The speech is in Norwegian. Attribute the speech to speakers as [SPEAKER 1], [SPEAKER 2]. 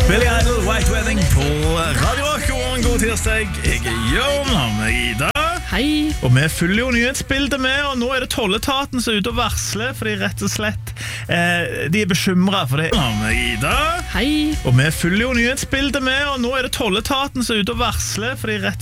[SPEAKER 1] Billy Idol, White Wedding på Radio Rock, og en god tirsdag. Jeg Jørn, har med Ida.
[SPEAKER 2] Hei.
[SPEAKER 1] Og vi følger jo nyhetsbildet med, og nå det tolletaten som ute og varsler, fordi rett og slett de bekymret for det. Har med Ida.
[SPEAKER 2] Hei.
[SPEAKER 1] Og vi følger jo nyhetsbildet med, og nå det tolletaten som ute og varsler, fordi rett